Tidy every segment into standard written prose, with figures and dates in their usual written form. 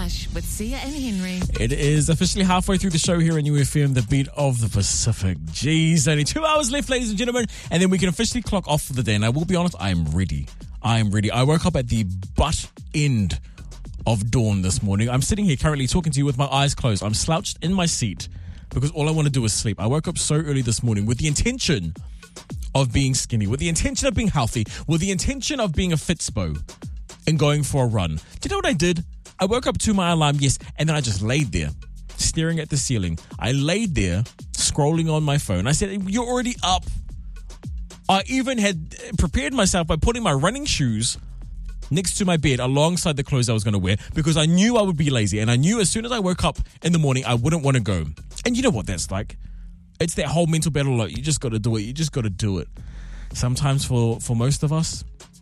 Rush with Sia and Henry. It is officially halfway through the show here on UFM, the beat of the Pacific. Jeez, only 2 hours left, ladies and gentlemen, and then we can officially clock off for the day. And I will be honest, I am ready. I woke up at the butt end of dawn this morning. I'm sitting here currently talking to you with my eyes closed. I'm slouched in my seat because all I want to do is sleep. I woke up so early this morning with the intention of being skinny, with the intention of being healthy, with the intention of being a fitspo and going for a run. Do you know what I did? I woke up to my alarm, yes, and then I just laid there, staring at the ceiling. I laid there, scrolling on my phone. I said, you're already up. I even had prepared myself by putting my running shoes next to my bed alongside the clothes I was going to wear because I knew I would be lazy, and I knew as soon as I woke up in the morning, I wouldn't want to go. And you know what that's like. It's that whole mental battle, like, you just got to do it. You just got to do it. Sometimes for most of us,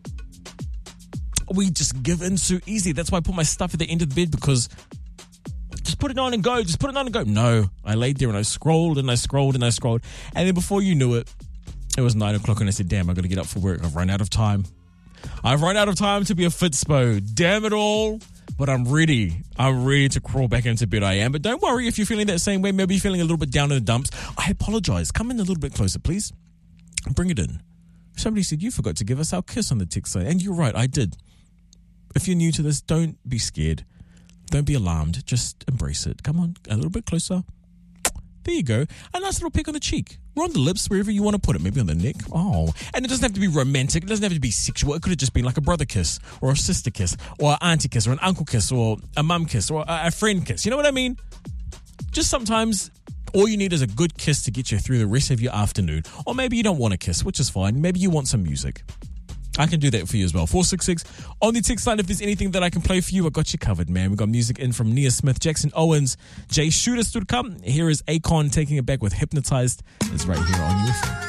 we just give in so easy. That's why I put my stuff at the end of the bed, because just put it on and go. Just put it on and go. No, I laid there and I scrolled and I scrolled and I scrolled. And then before you knew it, it was 9 o'clock and I said, damn, I got to get up for work. I've run out of time. I've run out of time to be a fitspo. Damn it all. But I'm ready. I'm ready to crawl back into bed. I am. But don't worry if you're feeling that same way. Maybe you're feeling a little bit down in the dumps. I apologize. Come in a little bit closer, please. Bring it in. Somebody said you forgot to give us our kiss on the text line. And you're right, I did. If you're new to this, don't be scared. Don't be alarmed. Just embrace it. Come on, a little bit closer. There you go. A nice little peck on the cheek. Or on the lips, wherever you want to put it. Maybe on the neck. Oh. And it doesn't have to be romantic. It doesn't have to be sexual. It could have just been like a brother kiss, or a sister kiss, or an auntie kiss, or an uncle kiss, or a mum kiss, or a friend kiss. You know what I mean? Just sometimes all you need is a good kiss to get you through the rest of your afternoon. Or maybe you don't want a kiss, which is fine. Maybe you want some music. I can do that for you as well. 466 on the text line. If there's anything that I can play for you, I got you covered, man. We got music in from Nia Smith, Jackson Owens, Jay Shooter Stood Come. Here is Akon taking it back with Hypnotized. It's right here on UFM.